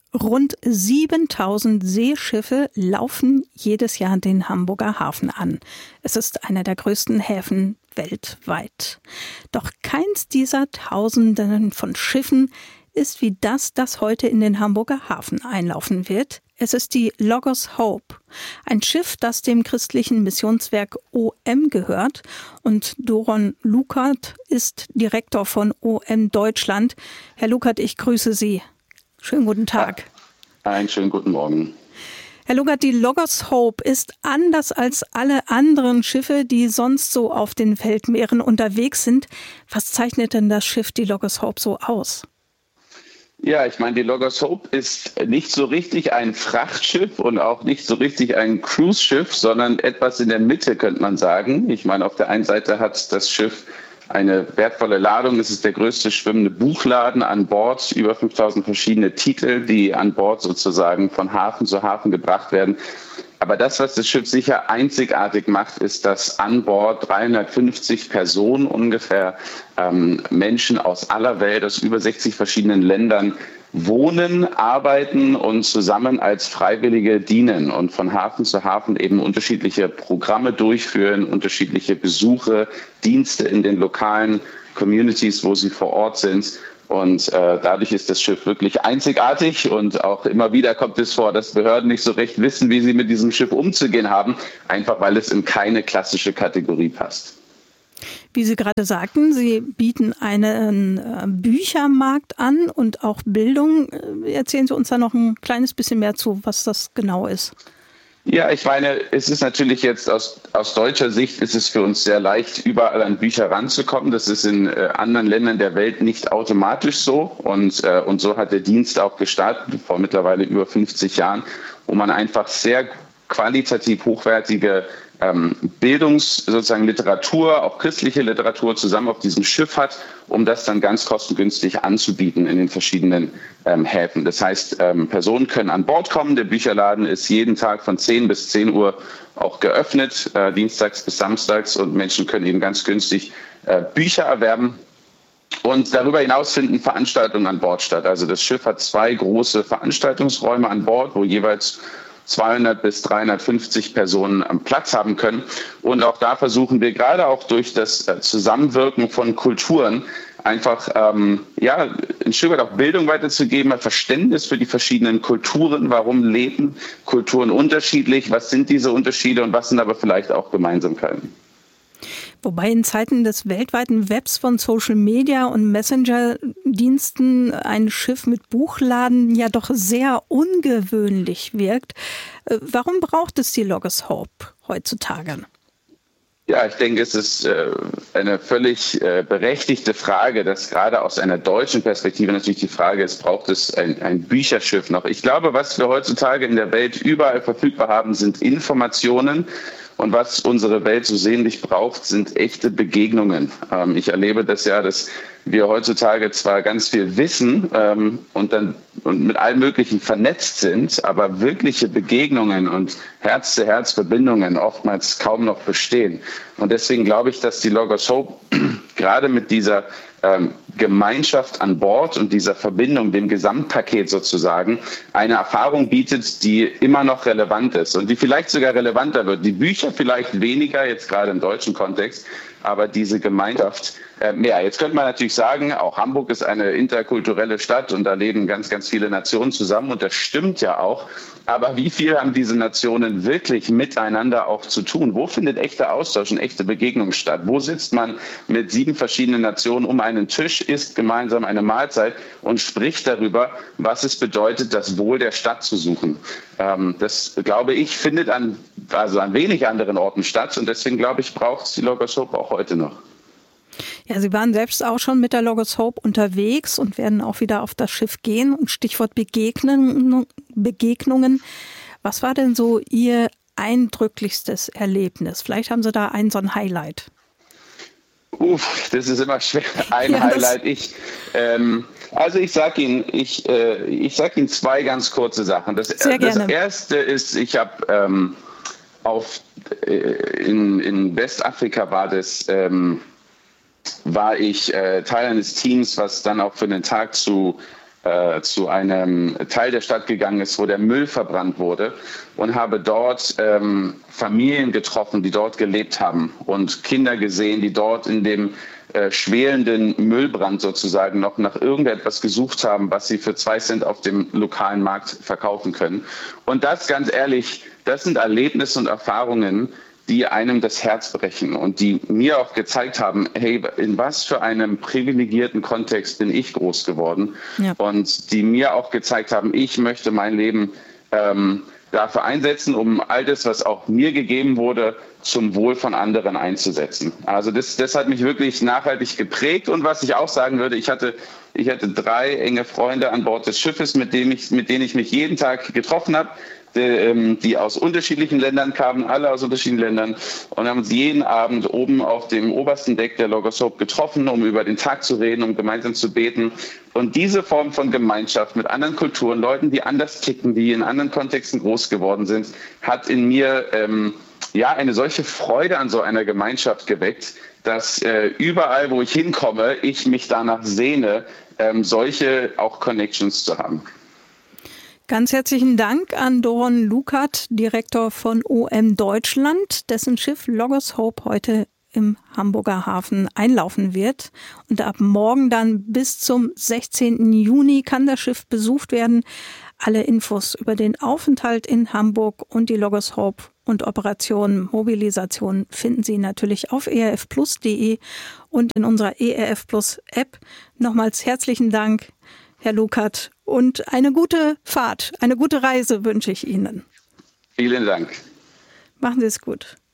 Rund 7000 Seeschiffe laufen jedes Jahr den Hamburger Hafen an. Es ist einer der größten Häfen weltweit. Doch keins dieser Tausenden von Schiffen ist wie das heute in den Hamburger Hafen einlaufen wird. Es ist die Logos Hope, ein Schiff, das dem christlichen Missionswerk OM gehört. Und Doron Lukert ist Direktor von OM Deutschland. Herr Lukert, ich grüße Sie. Schönen guten Tag. Einen schönen guten Morgen. Herr Lukert, die Logos Hope ist anders als alle anderen Schiffe, die sonst so auf den Weltmeeren unterwegs sind. Was zeichnet denn das Schiff, die Logos Hope, so aus? Ja, ich meine, die Logos Hope ist nicht so richtig ein Frachtschiff und auch nicht so richtig ein Cruise-Schiff, sondern etwas in der Mitte, könnte man sagen. Ich meine, auf der einen Seite hat das Schiff eine wertvolle Ladung. Es ist der größte schwimmende Buchladen an Bord. Über 5000 verschiedene Titel, die an Bord sozusagen von Hafen zu Hafen gebracht werden. Aber das, was das Schiff sicher einzigartig macht, ist, dass an Bord 350 Personen ungefähr, Menschen aus aller Welt, aus über 60 verschiedenen Ländern wohnen, arbeiten und zusammen als Freiwillige dienen und von Hafen zu Hafen eben unterschiedliche Programme durchführen, unterschiedliche Besuche, Dienste in den lokalen Communities, wo sie vor Ort sind. Und dadurch ist das Schiff wirklich einzigartig und auch immer wieder kommt es vor, dass Behörden nicht so recht wissen, wie sie mit diesem Schiff umzugehen haben, einfach weil es in keine klassische Kategorie passt. Wie Sie gerade sagten, Sie bieten einen Büchermarkt an und auch Bildung. Erzählen Sie uns da noch ein kleines bisschen mehr zu, was das genau ist. Ja, ich meine, es ist natürlich jetzt aus deutscher Sicht ist es für uns sehr leicht, überall an Bücher ranzukommen. Das ist in anderen Ländern der Welt nicht automatisch so. Und so hat der Dienst auch gestartet, vor mittlerweile über 50 Jahren, wo man einfach sehr qualitativ hochwertige sozusagen Literatur, auch christliche Literatur zusammen auf diesem Schiff hat, um das dann ganz kostengünstig anzubieten in den verschiedenen Häfen. Das heißt, Personen können an Bord kommen. Der Bücherladen ist jeden Tag von 10 bis 10 Uhr auch geöffnet, dienstags bis samstags, und Menschen können eben ganz günstig Bücher erwerben. Und darüber hinaus finden Veranstaltungen an Bord statt. Also das Schiff hat 2 große Veranstaltungsräume an Bord, wo jeweils 200 bis 350 Personen am Platz haben können. Und auch da versuchen wir gerade auch durch das Zusammenwirken von Kulturen einfach ein Stück weit auch Bildung weiterzugeben, ein Verständnis für die verschiedenen Kulturen. Warum leben Kulturen unterschiedlich? Was sind diese Unterschiede und was sind aber vielleicht auch Gemeinsamkeiten? Wobei in Zeiten des weltweiten Webs von Social Media und Messenger-Diensten ein Schiff mit Buchladen ja doch sehr ungewöhnlich wirkt. Warum braucht es die Logos Hope heutzutage? Ja, ich denke, es ist eine völlig berechtigte Frage, dass gerade aus einer deutschen Perspektive natürlich die Frage ist, braucht es ein Bücherschiff noch? Ich glaube, was wir heutzutage in der Welt überall verfügbar haben, sind Informationen. Und was unsere Welt so sehnlich braucht, sind echte Begegnungen. Ich erlebe das ja, dass wir heutzutage zwar ganz viel wissen und mit allem Möglichen vernetzt sind, aber wirkliche Begegnungen und Herz-zu-Herz-Verbindungen oftmals kaum noch bestehen. Und deswegen glaube ich, dass die Logos Hope gerade mit dieser Gemeinschaft an Bord und dieser Verbindung, dem Gesamtpaket sozusagen, eine Erfahrung bietet, die immer noch relevant ist und die vielleicht sogar relevanter wird. Die Bücher vielleicht weniger, jetzt gerade im deutschen Kontext, aber diese Gemeinschaft mehr. Jetzt könnte man natürlich sagen, auch Hamburg ist eine interkulturelle Stadt und da leben ganz, ganz viele Nationen zusammen und das stimmt ja auch. Aber wie viel haben diese Nationen wirklich miteinander auch zu tun? Wo findet echter Austausch und echte Begegnung statt? Wo sitzt man mit 7 verschiedenen Nationen um einen Tisch, isst gemeinsam eine Mahlzeit und spricht darüber, was es bedeutet, das Wohl der Stadt zu suchen? Das, glaube ich, findet an wenig anderen Orten statt und deswegen, glaube ich, braucht es die Logos Hope auch heute noch. Ja, Sie waren selbst auch schon mit der Logos Hope unterwegs und werden auch wieder auf das Schiff gehen. Und Stichwort Begegnungen. Was war denn so Ihr eindrücklichstes Erlebnis? Vielleicht haben Sie da so ein Highlight. Das ist immer schwer. Highlight. Ich sag Ihnen 2 ganz kurze Sachen. Das erste ist, ich habe in Westafrika war ich Teil eines Teams, was dann auch für den Tag zu zu einem Teil der Stadt gegangen ist, wo der Müll verbrannt wurde und habe dort Familien getroffen, die dort gelebt haben und Kinder gesehen, die dort in dem schwelenden Müllbrand sozusagen noch nach irgendetwas gesucht haben, was sie für 2 Cent auf dem lokalen Markt verkaufen können. Und das, ganz ehrlich, das sind Erlebnisse und Erfahrungen, die einem das Herz brechen und die mir auch gezeigt haben, hey, in was für einem privilegierten Kontext bin ich groß geworden, ja. Und die mir auch gezeigt haben, ich möchte mein Leben dafür einsetzen, um all das, was auch mir gegeben wurde, zum Wohl von anderen einzusetzen. Also das hat mich wirklich nachhaltig geprägt. Und was ich auch sagen würde, ich hatte 3 enge Freunde an Bord des Schiffes, mit denen ich mich jeden Tag getroffen habe, die aus unterschiedlichen Ländern kamen, alle aus unterschiedlichen Ländern, und haben uns jeden Abend oben auf dem obersten Deck der Logos Hope getroffen, um über den Tag zu reden, um gemeinsam zu beten. Und diese Form von Gemeinschaft mit anderen Kulturen, Leuten, die anders ticken, die in anderen Kontexten groß geworden sind, hat in mir eine solche Freude an so einer Gemeinschaft geweckt, dass überall, wo ich hinkomme, ich mich danach sehne, solche auch Connections zu haben. Ganz herzlichen Dank an Doron Lukert, Direktor von OM Deutschland, dessen Schiff Logos Hope heute im Hamburger Hafen einlaufen wird. Und ab morgen dann bis zum 16. Juni kann das Schiff besucht werden. Alle Infos über den Aufenthalt in Hamburg und die Logos Hope und Operation Mobilisation finden Sie natürlich auf erfplus.de und in unserer ERF Plus App. Nochmals herzlichen Dank, Herr Lukert, und eine gute Fahrt, eine gute Reise wünsche ich Ihnen. Vielen Dank. Machen Sie es gut.